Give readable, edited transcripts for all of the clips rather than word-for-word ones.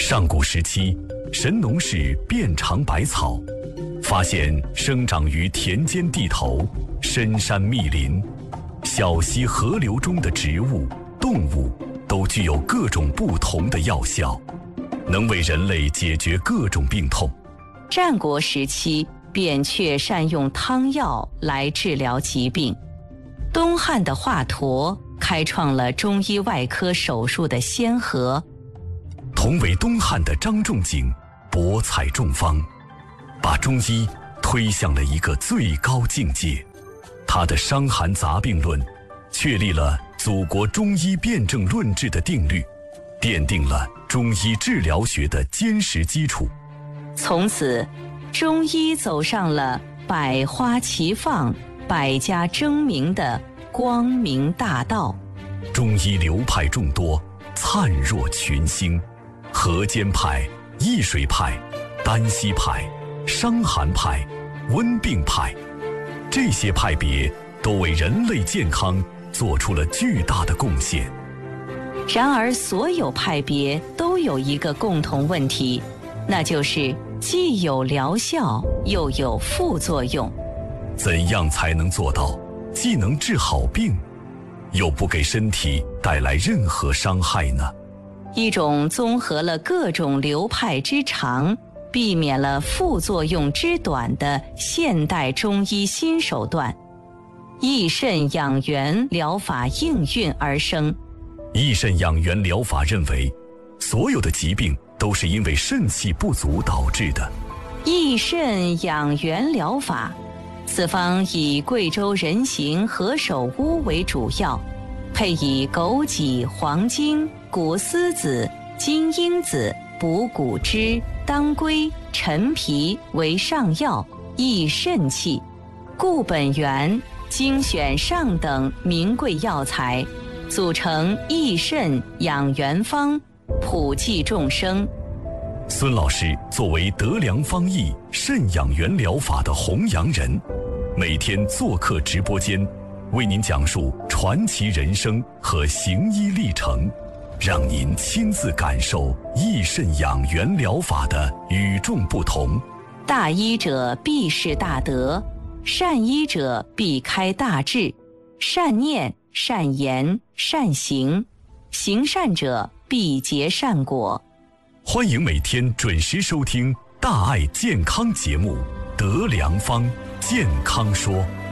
上古时期，神农氏遍尝百草，发现生长于田间地头、深山密林、小溪河流中的植物、动物都具有各种不同的药效，能为人类解决各种病痛。 战国时期扁鹊善用汤药来治疗疾病。东汉的华佗开创了中医外科手术的先河。 同为东汉的张仲景博采众方，把中医推向了一个最高境界。他的《伤寒杂病论》确立了祖国中医辨证论治的定律，奠定了中医治疗学的坚实基础。 从此，中医走上了百花齐放、百家争鸣的光明大道。 中医流派众多，灿若群星。河间派、易水派、丹溪派、伤寒派、温病派，这些派别都为人类健康做出了巨大的贡献。 然而，所有派别都有一个共同问题，那就是既有疗效，又有副作用。 怎样才能做到既能治好病，又不给身体带来任何伤害呢？ 一种综合了各种流派之长，避免了副作用之短的现代中医新手段——益肾养元疗法应运而生。 益肾养元疗法认为，所有的疾病都是因为肾气不足导致的。 益肾养元疗法，此方以贵州人形何首乌为主要，配以枸杞、黄精、谷丝子、金樱子、补骨脂、当归、陈皮为上药，益肾气。固本源，精选上等名贵药材，组成益肾养元方，普济众生。 孙老师作为德良方益肾养元疗法的弘扬人，每天做客直播间，为您讲述传奇人生和行医历程，让您亲自感受益肾养元疗法的与众不同。 大医者必是大德，善医者必开大智，善念、善言、善行，行善者必结善果。 欢迎每天准时收听大爱健康节目《德良方健康说》。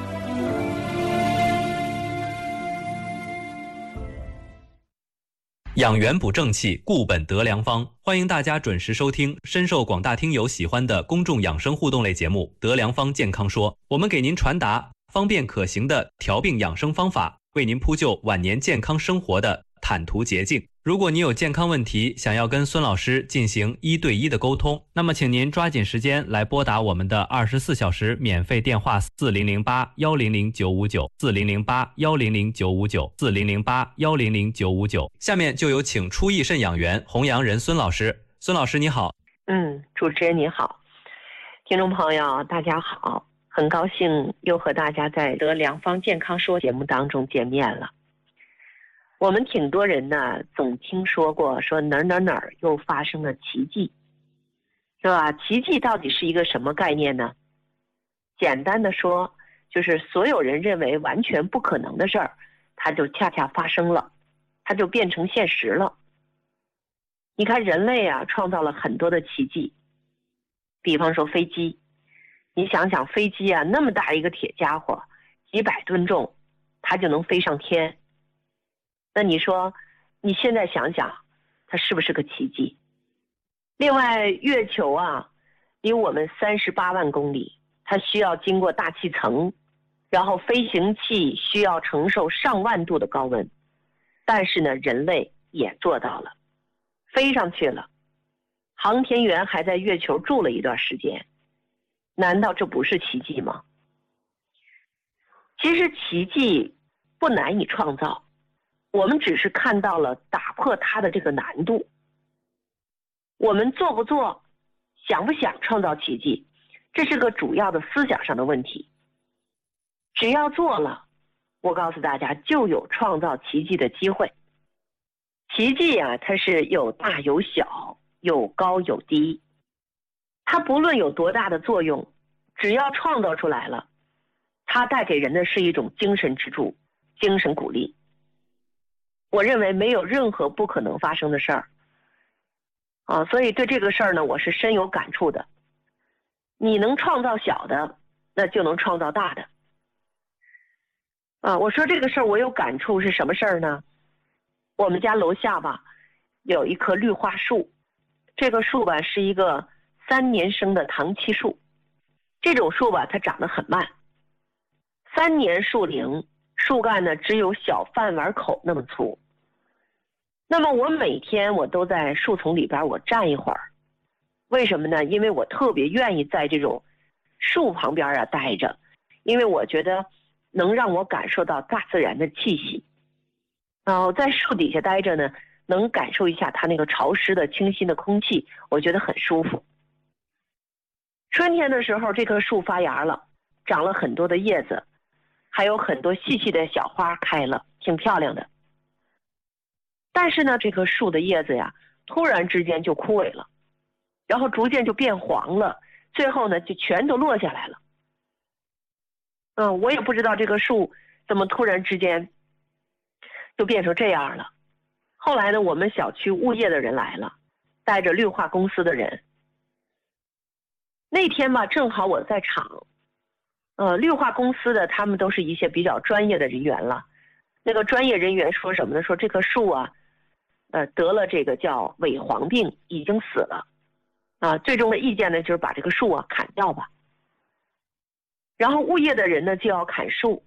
养元补正气，固本得良方。欢迎大家准时收听深受广大听友喜欢的公众养生互动类节目《德良方健康说》，我们给您传达方便可行的调病养生方法，为您铺就晚年健康生活的坦途捷径。如果你有健康问题，想要跟孙老师进行1对1的沟通，那么请您抓紧时间来拨打我们的24小时免费电话4008-100-959 4008-100-959 4008-100-959。下面就有请出益肾养元弘扬人孙老师。孙老师你好。 主持人你好，听众朋友大家好，很高兴又和大家在德良方健康说节目当中见面了。我们挺多人呢总听说过说哪儿又发生了奇迹，是吧？奇迹到底是一个什么概念呢？简单的说，就是所有人认为完全不可能的事儿，它就恰恰发生了，它就变成现实了。你看人类啊创造了很多的奇迹，比方说飞机，你想想飞机啊，那么大一个铁家伙，几百吨重，它就能飞上天。那你说你现在想想它是不是个奇迹？另外月球啊离我们38万公里，它需要经过大气层，然后飞行器需要承受上万度的高温，但是呢人类也做到了，飞上去了，航天员还在月球住了一段时间，难道这不是奇迹吗？其实奇迹不难以创造，我们只是看到了打破它的这个难度。我们做不做，想不想创造奇迹，这是个主要的思想上的问题。只要做了，我告诉大家就有创造奇迹的机会。奇迹啊，它是有大有小， 有高有低，它不论有多大的作用，只要创造出来了，它带给人的是一种精神支柱、精神鼓励。我认为没有任何不可能发生的事儿所以对这个事儿呢，我是深有感触的。你能创造小的，那就能创造大的我说这个事儿我有感触是什么事儿呢？我们家楼下吧有一棵绿化树，这个树吧是一个3年生的唐漆树。这种树吧它长得很慢，3年树龄，树干呢只有小饭碗口那么粗。那么我每天我都在树丛里边我站一会儿，为什么呢？因为我特别愿意在这种树旁边待着，因为我觉得能让我感受到大自然的气息我在树底下待着呢，能感受一下它那个潮湿的清新的空气，我觉得很舒服。春天的时候这棵树发芽了，长了很多的叶子，还有很多细细的小花开了，挺漂亮的。但是呢这棵树的叶子呀突然之间就枯萎了，然后逐渐就变黄了，最后呢就全都落下来了。我也不知道这个树怎么突然之间就变成这样了。后来呢我们小区物业的人来了，带着绿化公司的人。那天吧正好我在场绿化公司的他们都是一些比较专业的人员了。那个专业人员说什么呢？说这棵树得了这个叫萎黄病，已经死了最终的意见呢就是把这个树砍掉吧。然后物业的人呢就要砍树。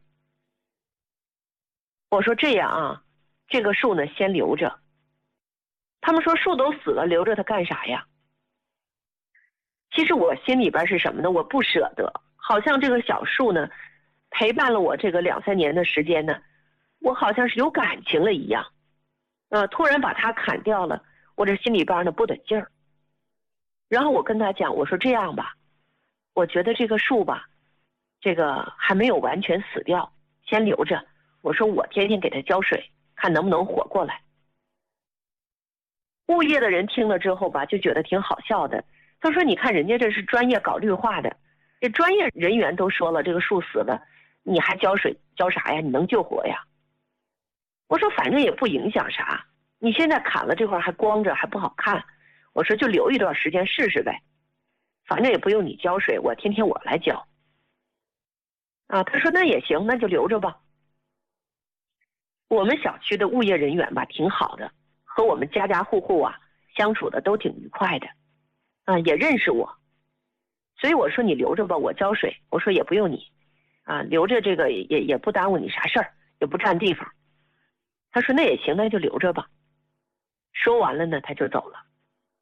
我说这样这个树呢先留着。他们说树都死了，留着它干啥呀？其实我心里边是什么呢？我不舍得，好像这个小树呢陪伴了我这个2-3年的时间呢，我好像是有感情了一样突然把它砍掉了，我这心里边呢不得劲儿。然后我跟他讲，我说这样吧，我觉得这个树吧这个还没有完全死掉，先留着。我说我天天给它浇水，看能不能活过来。物业的人听了之后吧就觉得挺好笑的，他说你看人家这是专业搞绿化的，这专业人员都说了这个树死了，你还浇水浇啥呀？你能救活呀？我说反正也不影响啥，你现在砍了这块还光着还不好看，我说就留一段时间试试呗，反正也不用你浇水，我天天我来浇他说那也行，那就留着吧。我们小区的物业人员吧挺好的，和我们家家户户相处的都挺愉快的也认识我，所以我说你留着吧，我浇水，我说也不用你留着这个也不耽误你啥事儿，也不占地方。他说那也行，那就留着吧。说完了呢他就走了。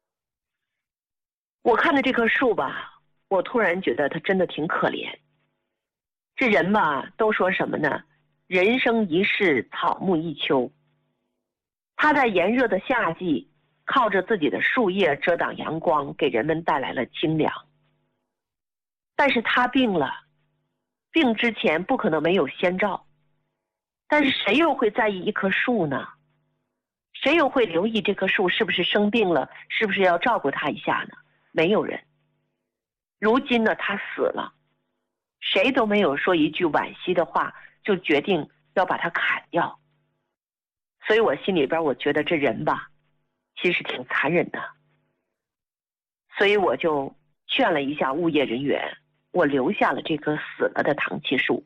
我看着这棵树吧，我突然觉得它真的挺可怜。这人吧都说什么呢？人生一世，草木一秋。他在炎热的夏季靠着自己的树叶遮挡阳光，给人们带来了清凉。但是他病了，病之前不可能没有先兆。但是谁又会在意一棵树呢？谁又会留意这棵树是不是生病了，是不是要照顾它一下呢？没有人。如今呢他死了，谁都没有说一句惋惜的话，就决定要把它砍掉。所以我心里边我觉得这人吧其实挺残忍的。所以我就劝了一下物业人员，我留下了这棵死了的唐漆树。